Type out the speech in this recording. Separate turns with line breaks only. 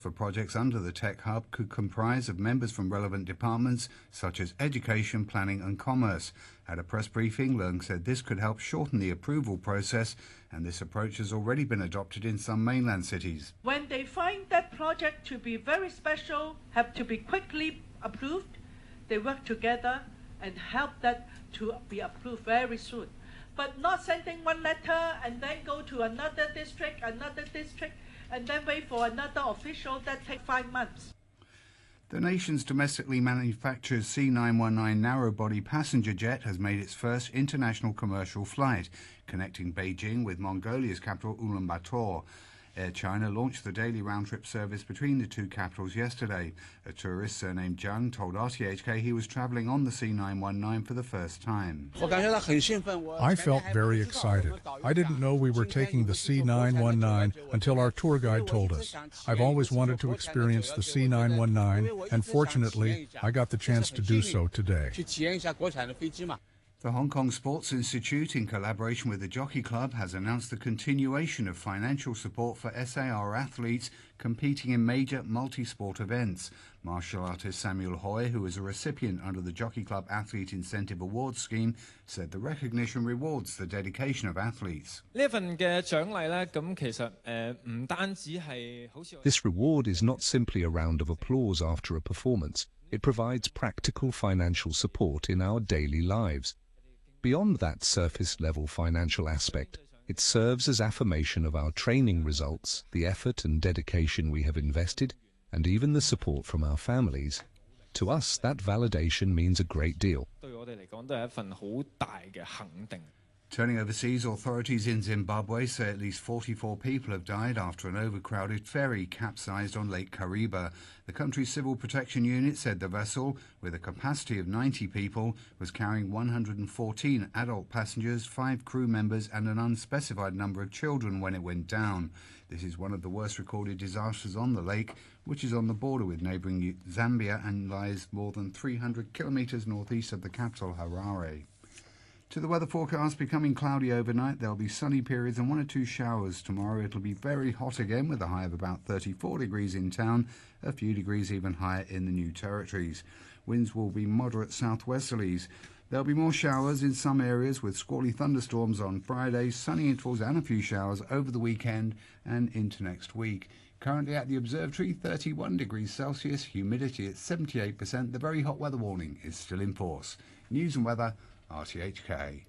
For projects under the Tech Hub could comprise of members from relevant departments such as education, planning and commerce. At a press briefing, Leung said this could help shorten the approval process, and this approach has already been adopted in some mainland cities.
When they find that project to be very special, have to be quickly approved, they work together and help that to be approved very soon. But not sending one letter and then go to another district, and then wait for another official. That takes 5 months.
The nation's domestically manufactured C919 narrow-body passenger jet has made its first international commercial flight, connecting Beijing with Mongolia's capital Ulaanbaatar. Air China launched the daily round-trip service between the two capitals yesterday. A tourist surnamed Zhang told RTHK he was travelling on the C919 for the first time.
I felt very excited. I didn't know we were taking the C919 until our tour guide told us. I've always wanted to experience the C919, and fortunately, I got the chance to do so today.
The Hong Kong Sports Institute, in collaboration with the Jockey Club, has announced the continuation of financial support for SAR athletes competing in major multi-sport events. Martial artist Samuel Hoy, who is a recipient under the Jockey Club Athlete Incentive Awards scheme, said the recognition rewards the dedication of athletes.
This
reward is not simply a round of applause after a performance. It provides practical financial support in our daily lives. Beyond that surface-level financial aspect, it serves as affirmation of our training results, the effort and dedication we have invested, and even the support from our families. To us, that validation means a great deal.
Turning overseas, authorities in Zimbabwe say at least 44 people have died after an overcrowded ferry capsized on Lake Kariba. The country's Civil Protection Unit said the vessel, with a capacity of 90 people, was carrying 114 adult passengers, 5 crew members and an unspecified number of children when it went down. This is one of the worst recorded disasters on the lake, which is on the border with neighbouring Zambia and lies more than 300 kilometres northeast of the capital, Harare. To the weather forecast, becoming cloudy overnight. There'll be sunny periods and 1 or 2 showers. Tomorrow it'll be very hot again with a high of about 34 degrees in town, a few degrees even higher in the New Territories. Winds will be moderate southwesterlies. There'll be more showers in some areas with squally thunderstorms on Friday, sunny intervals and a few showers over the weekend and into next week. Currently at the observatory, 31 degrees Celsius, humidity at 78%. The very hot weather warning is still in force. News and weather, RTHK.